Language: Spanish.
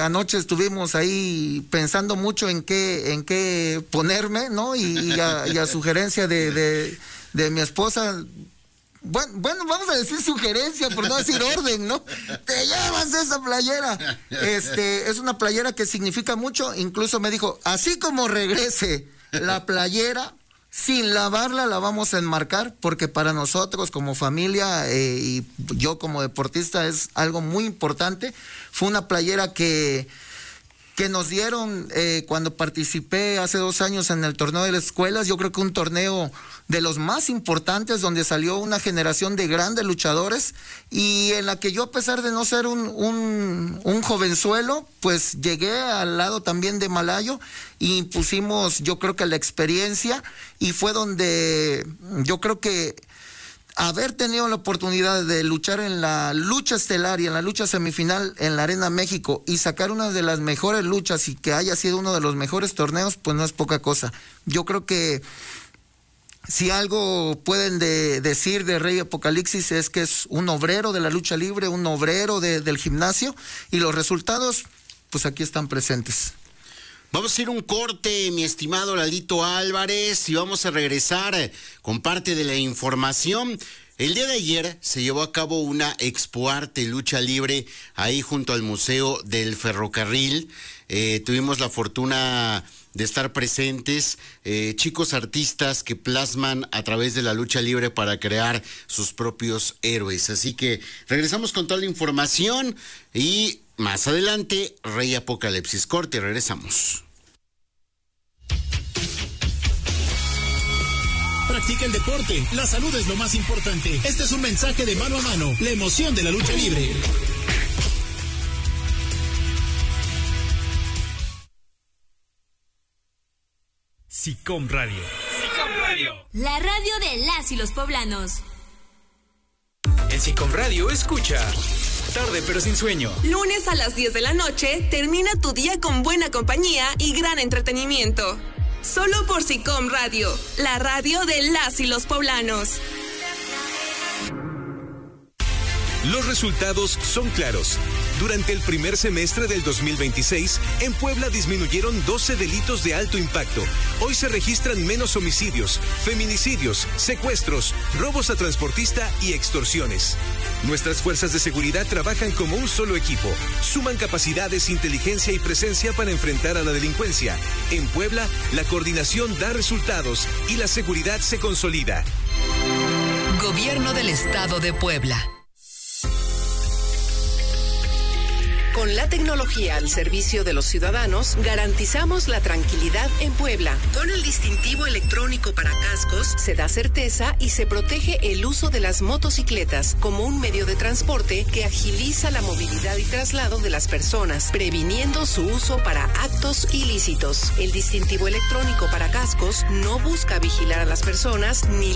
anoche estuvimos ahí pensando mucho en qué ponerme, ¿no? Y a sugerencia de mi esposa, bueno, vamos a decir sugerencia, por no decir orden, ¿no? Te llevas esa playera. Es una playera que significa mucho, incluso me dijo, así como regrese la playera, sin lavarla la vamos a enmarcar, porque para nosotros como familia y yo como deportista es algo muy importante. Fue una playera que nos dieron cuando participé hace 2 años en el torneo de las escuelas. Yo creo que un torneo de los más importantes, donde salió una generación de grandes luchadores, y en la que yo, a pesar de no ser un jovenzuelo, pues llegué al lado también de Malayo y pusimos, yo creo que la experiencia, y fue donde yo creo que haber tenido la oportunidad de luchar en la lucha estelar y en la lucha semifinal en la Arena México y sacar una de las mejores luchas y que haya sido uno de los mejores torneos, pues no es poca cosa. Yo creo que si algo pueden decir de Rey Apocalipsis es que es un obrero de la lucha libre, un obrero del gimnasio, y los resultados, pues aquí están presentes. Vamos a ir un corte, mi estimado Lalito Álvarez, y vamos a regresar con parte de la información. El día de ayer se llevó a cabo una Expo Arte Lucha Libre ahí junto al Museo del Ferrocarril. Tuvimos la fortuna de estar presentes, chicos artistas que plasman a través de la lucha libre para crear sus propios héroes. Así que regresamos con toda la información y más adelante, Rey Apocalipsis. Corte, regresamos. Practica el deporte, la salud es lo más importante. Este es un mensaje de Mano a Mano, la emoción de la lucha libre. SICOM Radio. SICOM Radio. La radio de las y los poblanos. En SICOM Radio escucha Tarde pero sin sueño. Lunes a las 10 de la noche, termina tu día con buena compañía y gran entretenimiento. Solo por SICOM Radio, la radio de las y los poblanos. Los resultados son claros. Durante el primer semestre del 2026, en Puebla disminuyeron 12 delitos de alto impacto. Hoy se registran menos homicidios, feminicidios, secuestros, robos a transportista y extorsiones. Nuestras fuerzas de seguridad trabajan como un solo equipo. Suman capacidades, inteligencia y presencia para enfrentar a la delincuencia. En Puebla, la coordinación da resultados y la seguridad se consolida. Gobierno del Estado de Puebla. Con la tecnología al servicio de los ciudadanos, garantizamos la tranquilidad en Puebla. Con el distintivo electrónico para cascos, se da certeza y se protege el uso de las motocicletas como un medio de transporte que agiliza la movilidad y traslado de las personas, previniendo su uso para actos ilícitos. El distintivo electrónico para cascos no busca vigilar a las personas ni